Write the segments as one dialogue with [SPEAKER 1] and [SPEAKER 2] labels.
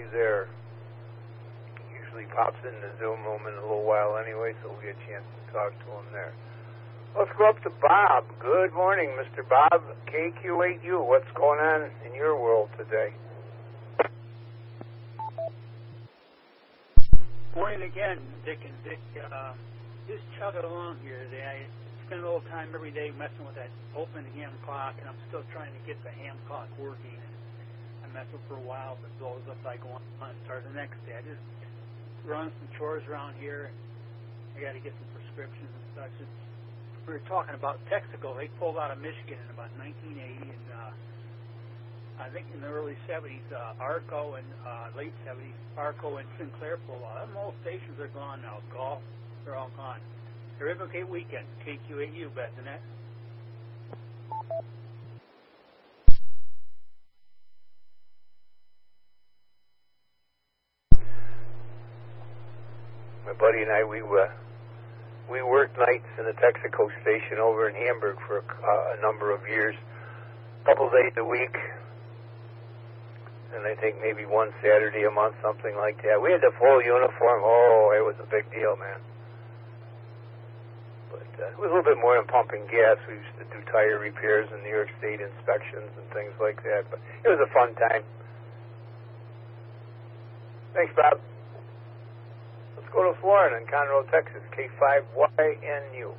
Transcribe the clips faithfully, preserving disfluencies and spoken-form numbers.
[SPEAKER 1] there. He usually pops in the Zoom room in a little while anyway, so we'll get a chance to talk to him there. Let's go up to Bob. Good morning, Mister Bob. K Q eight U, what's going on in your world today?
[SPEAKER 2] Morning again, Dick and Dick. Uh, just chugging along here today. I spend a little time every day messing with that open ham clock, and I'm still trying to get the ham clock working. I mess with it for a while, but it blows up like one and start the next day. I just run some chores around here. I got to get some prescriptions and such. It's, we were talking about Texaco. They pulled out of Michigan in about nineteen eighty, and uh, I think in the early seventies, uh, Arco and uh, late seventies, Arco and Sinclair pulled out. Them old stations are gone now. Golf, they're all gone. Terrific weekend. K Q eight U, Beth Annette.
[SPEAKER 1] My buddy and I, we uh, we worked nights in the Texaco station over in Hamburg for a, uh, a number of years, a couple days a week, and I think maybe one Saturday a month, something like that. We had the full uniform. Oh, it was a big deal, man. But uh, it was a little bit more than pumping gas. We used to do tire repairs and New York State inspections and things like that. But it was a fun time. Thanks, Bob. Let's go to Florida in Conroe, Texas, K five Y N U.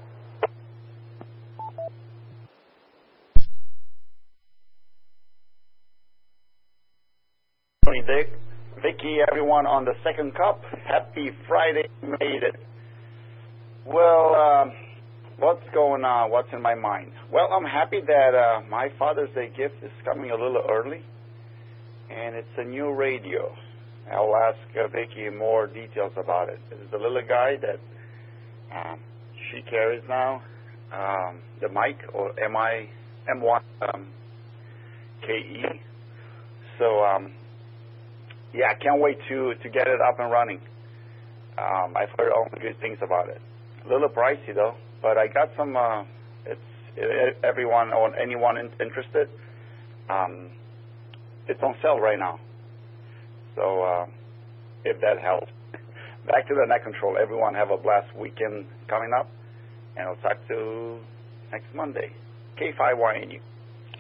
[SPEAKER 3] Morning, Dick. Vicky, everyone on the second cup. Happy Friday, you made it. Well, um, what's going on? What's in my mind? Well, I'm happy that uh, my Father's Day gift is coming a little early, and it's a new radio. I'll ask uh, Vicky more details about it. It's the little guy that um, she carries now, um, the mic, or M I M one um, K E. So, um, yeah, I can't wait to, to get it up and running. Um, I've heard all good things about it. A little pricey, though, but I got some, uh, it's it, everyone or anyone in, interested. Um, it's on sale right now. So, uh, if that helps. Back to the net control. Everyone have a blast weekend coming up, and I'll talk to you next Monday. K five Y N U.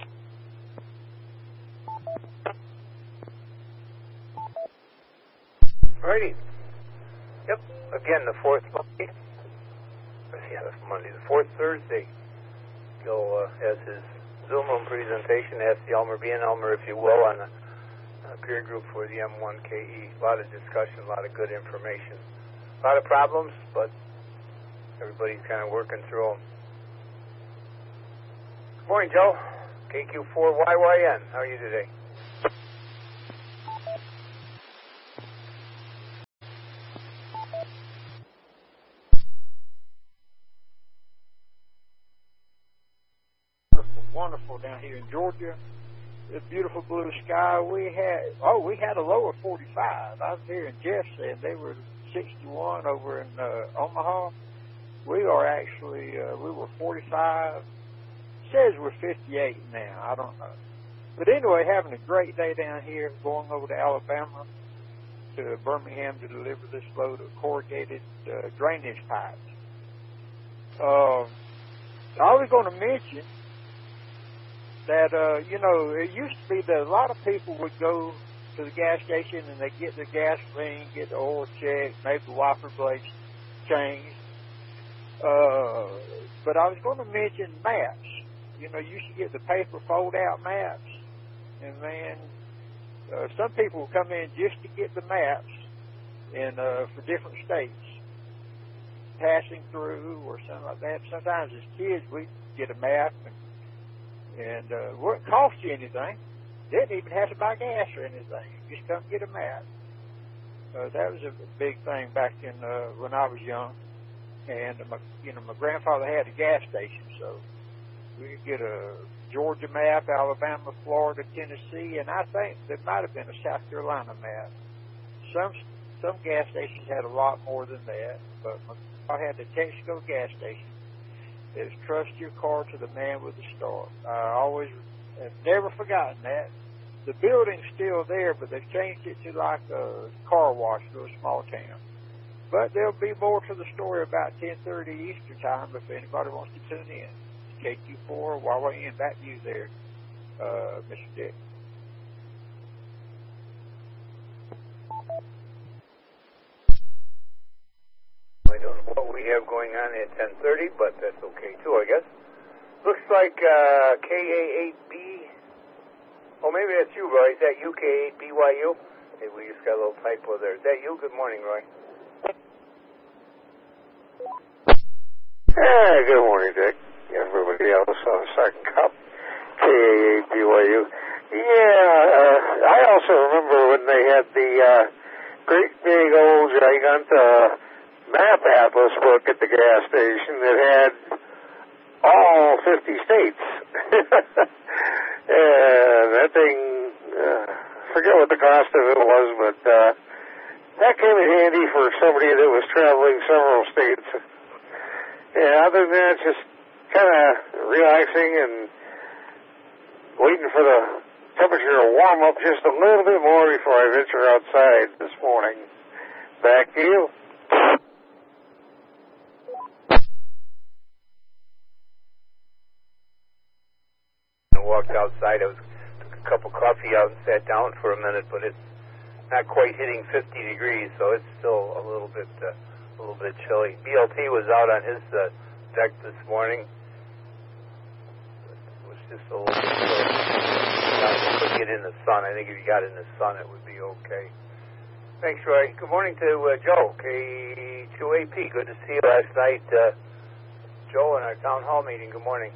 [SPEAKER 1] Righty. Yep. Again, the fourth Monday. Yeah, that's Monday. The fourth Thursday. Gil uh, has his Zoom room presentation. Ask the Elmer, be an Elmer, if you will, on the uh, peer group for the M one K E. A lot of discussion, a lot of good information. A lot of problems, but everybody's kind of working through them. Good morning, Joe. K Q four Y Y N. How are you today?
[SPEAKER 4] Wonderful down here in Georgia. The beautiful blue sky. We had oh, we had a low of forty-five. I was hearing Jeff saying they were sixty-one over in uh, Omaha. We are actually uh, we were forty-five. Says we're fifty-eight now. I don't know. But anyway, having a great day down here. Going over to Alabama to Birmingham to deliver this load of corrugated uh, drainage pipes. Uh, I was going to mention that, uh, you know, it used to be that a lot of people would go to the gas station and they get their gasoline, get the oil checked, maybe the wiper blades changed. Uh, but I was going to mention maps. You know, you should get the paper fold-out maps. And, man, uh, some people will come in just to get the maps and uh, for different states, passing through or something like that. Sometimes as kids, we get a map and And uh, it wouldn't cost you anything. Didn't even have to buy gas or anything. Just come get a map. Uh, that was a big thing back in uh, when I was young. And uh, my, you know, my grandfather had a gas station, so we could get a Georgia map, Alabama, Florida, Tennessee, and I think there might have been a South Carolina map. Some some gas stations had a lot more than that, but my, I had the Texaco gas station. Is trust your car to the man with the star. I always have never forgotten that. the building's still there, but they've changed it to like a car wash to a small town. But there'll be more to the story about ten thirty Eastern time if anybody wants to tune in. K Q four, Y Y N, back to you there, uh, Mister Dick.
[SPEAKER 1] I don't know what we have going on at ten thirty, but that's okay too, I guess. Looks like uh, K A eight B. Oh, maybe that's you, Roy. Is that you, K A eight B Y U? Maybe we just got a little typo there. Is that you? Good morning, Roy.
[SPEAKER 5] Yeah, good morning, Dick. Everybody else on the second cup. K A eight B Y U. Yeah, uh, I also remember when they had the uh, great big old gigant uh, map atlas book at the gas station that had all fifty states. And that thing, uh, forget what the cost of it was, but uh, that came in handy for somebody that was traveling several states. Yeah, other than that, just kind of relaxing and waiting for the temperature to warm up just a little bit more before I venture outside this morning. Back to you.
[SPEAKER 1] I walked outside. I was took a cup of coffee out and sat down for a minute, but it's not quite hitting fifty degrees, so it's still a little bit uh, a little bit chilly. B L T was out on his uh, deck this morning. It was just a little bit chilly. He couldn't get in the sun. I think if you got in the sun, it would be okay. Thanks, Roy. Good morning to uh, Joe, K two A P. Good to see you last night, uh, Joe, in our town hall meeting. Good morning.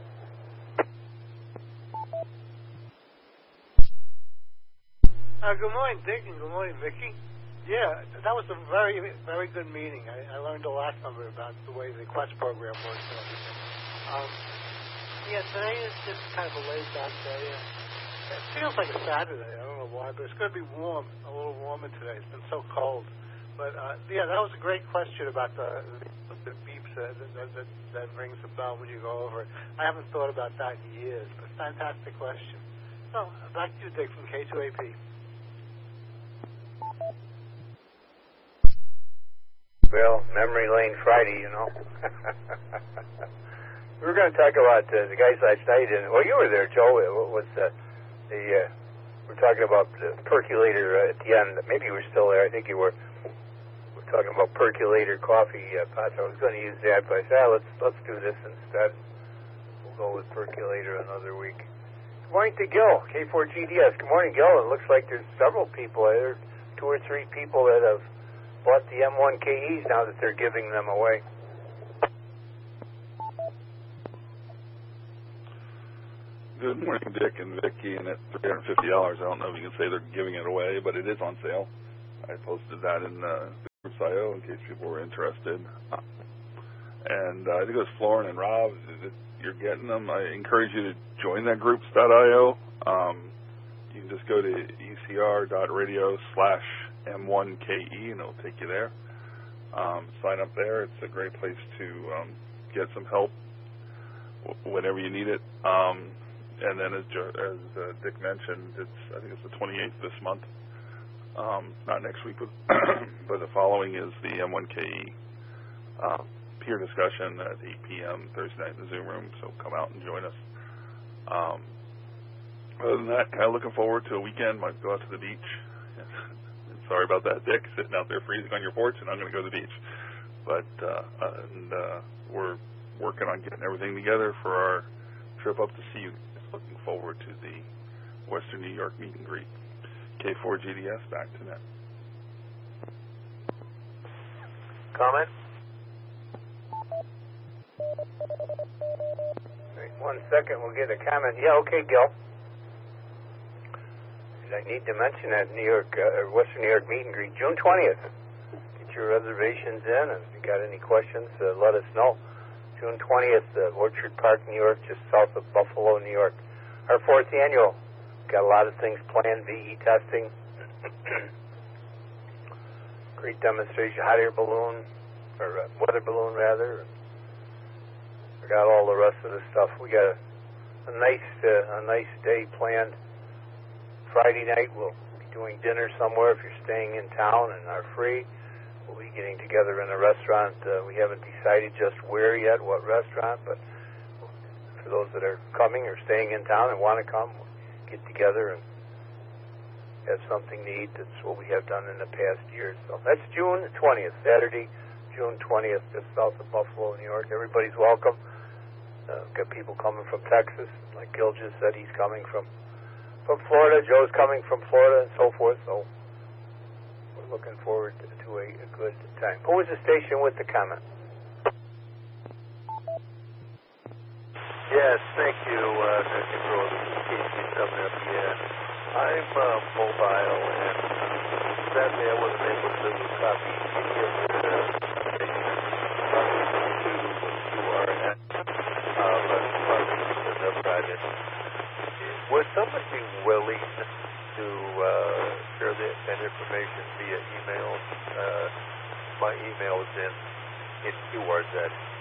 [SPEAKER 6] Uh, good morning, Dick, and good morning, Vicki. Yeah, that was a very, very good meeting. I, I learned a lot from it about the way the Quest program works and everything. Um, yeah, today is just kind of a laid-back day. It feels like a Saturday. I don't know why, but it's going to be warm, a little warmer today. It's been so cold. But, uh, yeah, that was a great question about the, the beeps that, that, that, that rings a bell when you go over it. I haven't thought about that in years, but fantastic question. So, back to you, Dick, from K two A P.
[SPEAKER 1] Well, Memory Lane Friday, you know. We were going to talk about uh, the guys last night, and well, you were there, Joe. What was uh, the? Uh, we're talking about the percolator uh, at the end. Maybe you were still there. I think you were. We're talking about percolator coffee uh, pots. I was going to use that, but I said, ah, let's let's do this instead. We'll go with percolator another week. Good morning to Gil, K four G D S. Good morning, Gil. It looks like there's several people. There are two or three people that have bought the M one K Es now that they're giving them away.
[SPEAKER 7] Good morning, Dick and Vicki, and at three hundred fifty dollars, I don't know if you can say they're giving it away, but it is on sale. I posted that in uh, the groups I O in case people were interested. Uh, and uh, I think it was Florin and Rob, you're getting them. I encourage you to join that groups dot I O. Um, you can just go to E C R dot radio slash M one K E, and it'll take you there. Um, sign up there. It's a great place to um, get some help w- whenever you need it. Um, and then, as, as uh, Dick mentioned, it's I think it's the twenty-eighth this month. Um, not next week, but, but the following is the M one K E uh, peer discussion at eight p.m. Thursday night in the Zoom room. So come out and join us. Um, other than that, kind of looking forward to a weekend. Might go out to the beach. Sorry about that, Dick, sitting out there freezing on your porch, and I'm going to go to the beach. But uh, and uh, we're working on getting everything together for our trip up to see you. Looking forward to the Western New York meet and greet. K four G D S, back to net.
[SPEAKER 1] Comment? Wait one second, we'll get a comment. Yeah, okay, Gil. I need to mention that New York, uh, Western New York meet and greet, June twentieth. Get your reservations in, and if you got any questions, uh, let us know. June twentieth, uh, Orchard Park, New York, just south of Buffalo, New York. Our fourth annual. Got a lot of things planned, V E testing, great demonstration, hot air balloon, or uh, weather balloon, rather. I got all the rest of the stuff. We got a, a nice, uh, a nice day planned Friday night we'll be doing dinner somewhere. If you're staying in town and are free, we'll be getting together in a restaurant. Uh, we haven't decided just where yet, what restaurant, but for those that are coming or staying in town and want to come, we'll get together and have something to eat. That's what we have done in the past years. So that's June twentieth, Saturday, June twentieth, just south of Buffalo, New York. Everybody's welcome. Uh, got people coming from Texas, like Gil just said, he's coming from from Florida. Joe's coming from Florida, and so forth. So we're looking forward to, to a, a good time. Who was the station with the comment?
[SPEAKER 8] Yes, thank you, uh, Doctor Grohl. This is Casey W F N. I'm uh, mobile, and sadly I wasn't able to copy any of the to our end, uh, but probably enough about it. Would someone be willing to uh, share that, that information via email? Uh, my email is in, in Q R Z.